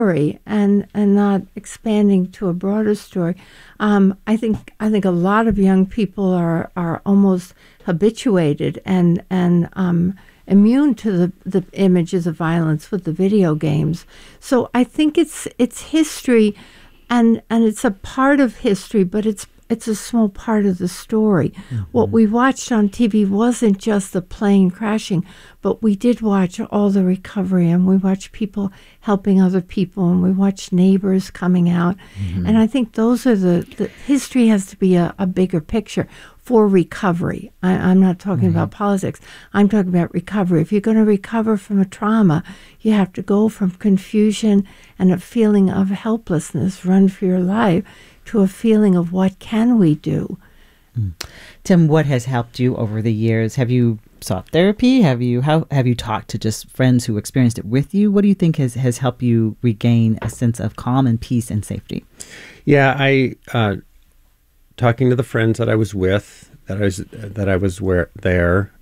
story and not expanding to a broader story. I think a lot of young people are almost habituated and immune to the images of violence with the video games. So I think it's history, and it's a part of history, but it's a small part of the story. Mm-hmm. What we watched on TV wasn't just the plane crashing, but we did watch all the recovery, and we watched people helping other people, and we watched neighbors coming out. Mm-hmm. And I think those are the history has to be a bigger picture for recovery. I'm not talking mm-hmm. about politics. I'm talking about recovery. If you're going to recover from a trauma, you have to go from confusion and a feeling of helplessness, run for your life, to a feeling of what can we do. Tim, what has helped you over the years? Have you sought therapy? Have you talked to just friends who experienced it with you? What do you think has helped you regain a sense of calm and peace and safety? Yeah, talking to the friends that I was with, that I was there.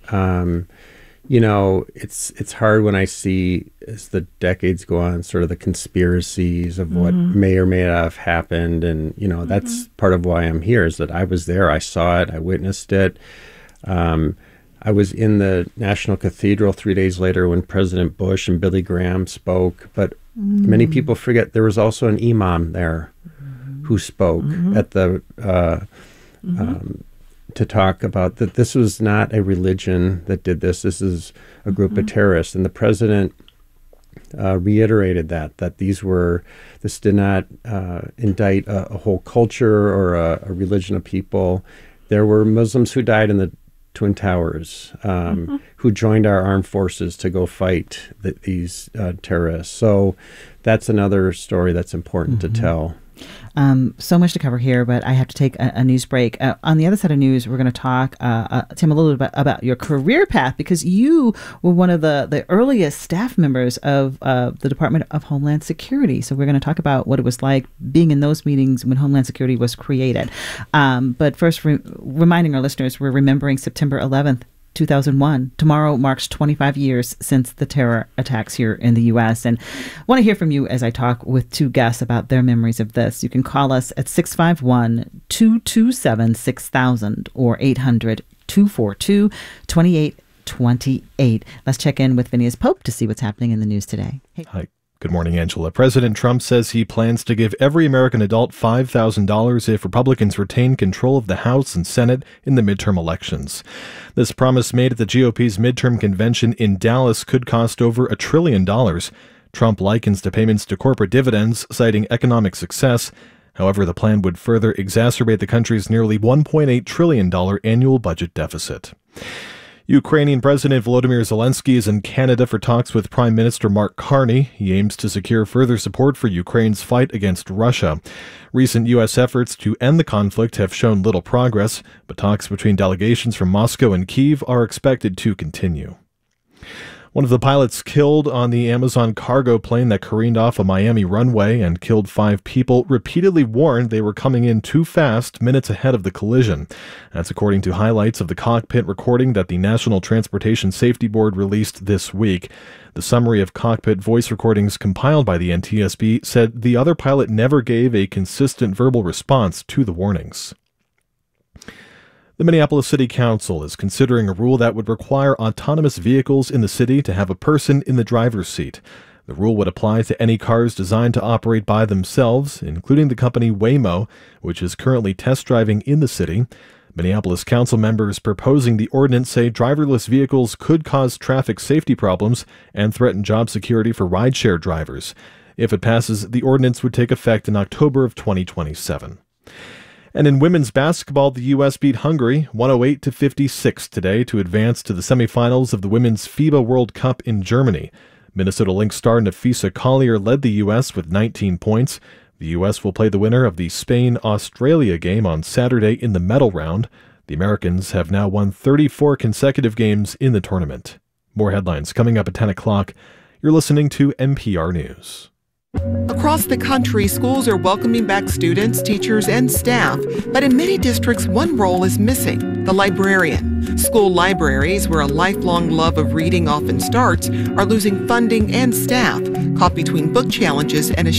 It's hard when I see, as the decades go on, sort of the conspiracies of what mm-hmm. may or may not have happened. And, mm-hmm. that's part of why I'm here, is that I was there. I saw it. I witnessed it. I was in the National Cathedral 3 days later when President Bush and Billy Graham spoke. But many people forget there was also an imam there mm-hmm. who spoke mm-hmm. at the to talk about that this was not a religion that did this. This is a group mm-hmm. of terrorists. And the president reiterated that this did not indict a whole culture or a religion of people. There were Muslims who died in the Twin Towers, mm-hmm. who joined our armed forces to go fight these terrorists. So that's another story that's important mm-hmm. to tell. So much to cover here, but I have to take a news break. On the other side of news, we're going to talk, Tim, a little bit about your career path, because you were one of the earliest staff members of the Department of Homeland Security. So we're going to talk about what it was like being in those meetings when Homeland Security was created. But first, reminding our listeners, we're remembering September 11th, 2001. Tomorrow marks 25 years since the terror attacks here in the U.S. And I want to hear from you as I talk with two guests about their memories of this. You can call us at 651-227-6000 or 800-242-2828. Let's check in with Phineas Pope to see what's happening in the news today. Hey. Hi. Good morning, Angela. President Trump says he plans to give every American adult $5,000 if Republicans retain control of the House and Senate in the midterm elections. This promise made at the GOP's midterm convention in Dallas could cost over $1 trillion. Trump likens the payments to corporate dividends, citing economic success. However, the plan would further exacerbate the country's nearly $1.8 trillion annual budget deficit. Ukrainian President Volodymyr Zelensky is in Canada for talks with Prime Minister Mark Carney. He aims to secure further support for Ukraine's fight against Russia. Recent U.S. efforts to end the conflict have shown little progress, but talks between delegations from Moscow and Kyiv are expected to continue. One of the pilots killed on the Amazon cargo plane that careened off a Miami runway and killed 5 people repeatedly warned they were coming in too fast minutes ahead of the collision. That's according to highlights of the cockpit recording that the National Transportation Safety Board released this week. The summary of cockpit voice recordings compiled by the NTSB said the other pilot never gave a consistent verbal response to the warnings. The Minneapolis City Council is considering a rule that would require autonomous vehicles in the city to have a person in the driver's seat. The rule would apply to any cars designed to operate by themselves, including the company Waymo, which is currently test driving in the city. Minneapolis Council members proposing the ordinance say driverless vehicles could cause traffic safety problems and threaten job security for rideshare drivers. If it passes, the ordinance would take effect in October of 2027. And in women's basketball, the U.S. beat Hungary 108-56 today to advance to the semifinals of the Women's FIBA World Cup in Germany. Minnesota Lynx star Napheesa Collier led the U.S. with 19 points. The U.S. will play the winner of the Spain-Australia game on Saturday in the medal round. The Americans have now won 34 consecutive games in the tournament. More headlines coming up at 10 o'clock. You're listening to NPR News. Across the country, schools are welcoming back students, teachers, and staff. But in many districts, one role is missing: the librarian. School libraries, where a lifelong love of reading often starts, are losing funding and staff, caught between book challenges and a